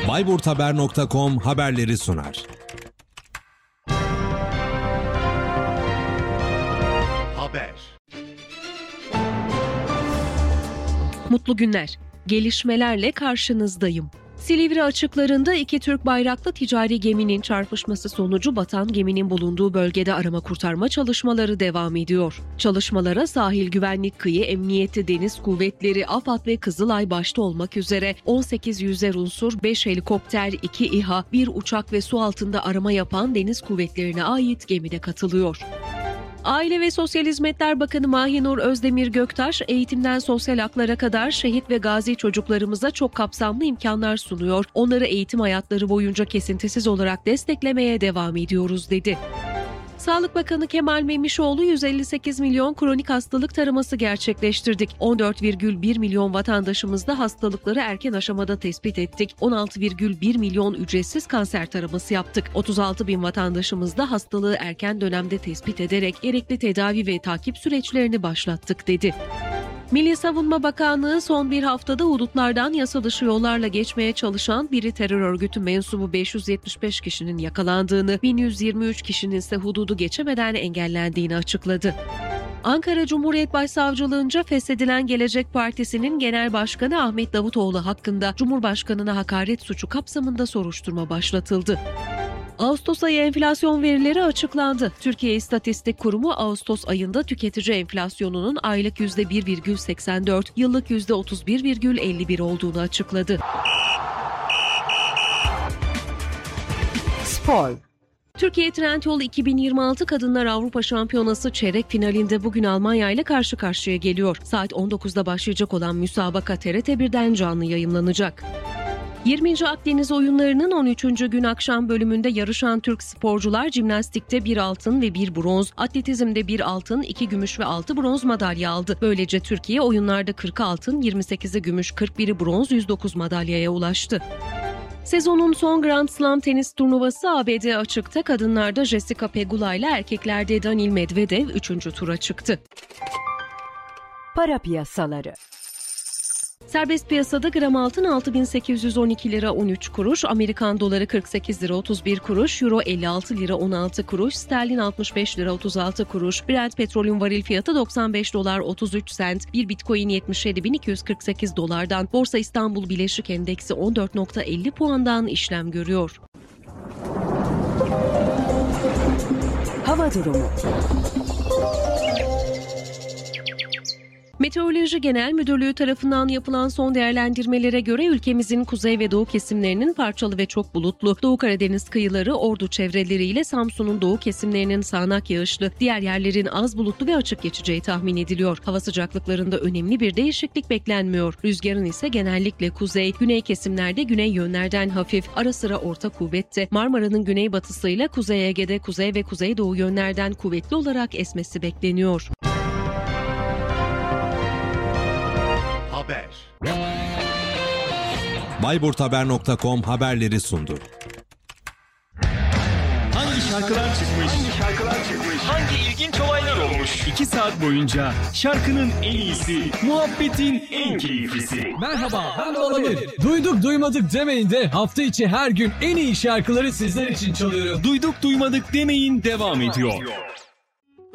bayburthaber.com haberleri sunar. Haber. Mutlu günler. Gelişmelerle karşınızdayım. Silivri açıklarında iki Türk bayraklı ticari geminin çarpışması sonucu batan geminin bulunduğu bölgede arama kurtarma çalışmaları devam ediyor. Çalışmalara sahil güvenlik, kıyı emniyeti, deniz kuvvetleri, AFAD ve Kızılay başta olmak üzere 18 yüzer unsur, 5 helikopter, 2 İHA, 1 uçak ve su altında arama yapan deniz kuvvetlerine ait gemide katılıyor. Aile ve Sosyal Hizmetler Bakanı Mahinur Özdemir Göktaş, eğitimden sosyal haklara kadar şehit ve gazi çocuklarımıza çok kapsamlı imkanlar sunuyor. Onları eğitim hayatları boyunca kesintisiz olarak desteklemeye devam ediyoruz dedi. Sağlık Bakanı Kemal Memişoğlu 158 milyon kronik hastalık taraması gerçekleştirdik. 14,1 milyon vatandaşımızda hastalıkları erken aşamada tespit ettik. 16,1 milyon ücretsiz kanser taraması yaptık. 36 bin vatandaşımızda hastalığı erken dönemde tespit ederek gerekli tedavi ve takip süreçlerini başlattık dedi. Milli Savunma Bakanlığı son bir haftada hudutlardan yasa dışı yollarla geçmeye çalışan biri terör örgütü mensubu 575 kişinin yakalandığını, 1123 kişinin ise hududu geçemeden engellendiğini açıkladı. Ankara Cumhuriyet Başsavcılığınca feshedilen Gelecek Partisi'nin Genel Başkanı Ahmet Davutoğlu hakkında Cumhurbaşkanı'na hakaret suçu kapsamında soruşturma başlatıldı. Ağustos ayı enflasyon verileri açıklandı. Türkiye İstatistik Kurumu Ağustos ayında tüketici enflasyonunun aylık %1,84, yıllık %31,51 olduğunu açıkladı. Spor. Türkiye Trendyol 2026 Kadınlar Avrupa Şampiyonası çeyrek finalinde bugün Almanya ile karşı karşıya geliyor. Saat 19'da başlayacak olan müsabaka TRT1'den canlı yayımlanacak. 20. Akdeniz Oyunları'nın 13. gün akşam bölümünde yarışan Türk sporcular jimnastikte 1 altın ve 1 bronz, atletizmde 1 altın, 2 gümüş ve 6 bronz madalya aldı. Böylece Türkiye oyunlarda 40 altın, 28'i gümüş, 41'i bronz, 109 madalyaya ulaştı. Sezonun son Grand Slam tenis turnuvası ABD açıkta, kadınlarda Jessica Pegula ile erkeklerde Daniil Medvedev 3. tura çıktı. Para piyasaları. Serbest piyasada gram altın 6.812 lira 13 kuruş, Amerikan doları 48 lira 31 kuruş, euro 56 lira 16 kuruş, sterlin 65 lira 36 kuruş, Brent petrolün varil fiyatı 95 dolar 33 sent, bir bitcoin 77.248 dolardan, Borsa İstanbul Bileşik Endeksi 14.50 puandan işlem görüyor. Hava durumu. Meteoroloji Genel Müdürlüğü tarafından yapılan son değerlendirmelere göre ülkemizin kuzey ve doğu kesimlerinin parçalı ve çok bulutlu, Doğu Karadeniz kıyıları, Ordu çevreleriyle Samsun'un doğu kesimlerinin sağanak yağışlı, diğer yerlerin az bulutlu ve açık geçeceği tahmin ediliyor. Hava sıcaklıklarında önemli bir değişiklik beklenmiyor. Rüzgarın ise genellikle kuzey, güney kesimlerde güney yönlerden hafif, ara sıra orta kuvvette, Marmara'nın güneybatısıyla Kuzey Ege'de kuzey ve kuzeydoğu yönlerden kuvvetli olarak esmesi bekleniyor. Haber. bayburthaber.com haberleri sundu. Hangi şarkılar çıkmış? Hangi ilginç olaylar olmuş? 2 saat boyunca şarkının en iyisi, muhabbetin en keyiflisi. Merhaba, ben Balamir. Duyduk duymadık demeyin de hafta içi her gün en iyi şarkıları sizler için çalıyorum. Duyduk duymadık demeyin devam ediyor.